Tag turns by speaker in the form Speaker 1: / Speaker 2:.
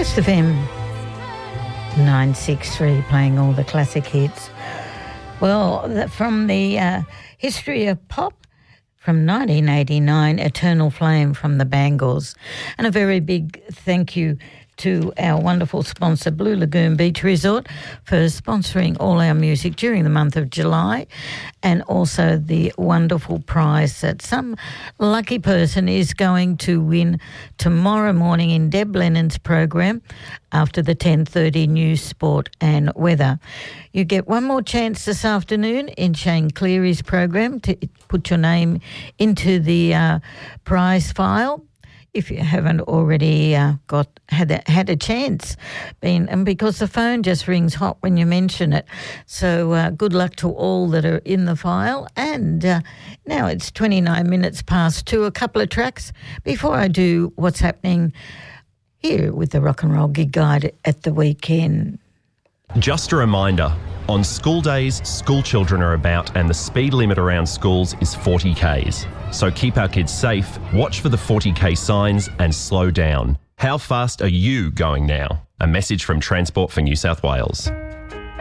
Speaker 1: Coast FM 963, playing all the classic hits. Well, from the history of pop, from 1989, Eternal Flame from the Bangles. And a very big thank you to our wonderful sponsor, Blue Lagoon Beach Resort, for sponsoring all our music during the month of July, and also the wonderful prize that some lucky person is going to win tomorrow morning in Deb Lennon's program after the 10:30 news, sport and weather. You get one more chance this afternoon in Shane Cleary's program to put your name into the prize file, if you haven't already had a chance, and because the phone just rings hot when you mention it. So good luck to all that are in the file. And now it's 29 minutes past 2, a couple of tracks before I do what's happening here with the Rock and Roll Gig Guide at the weekend.
Speaker 2: Just a reminder, on school days, school children are about and the speed limit around schools is 40 Ks. So keep our kids safe, watch for the 40K signs and slow down. How fast are you going now? A message from Transport for New South Wales.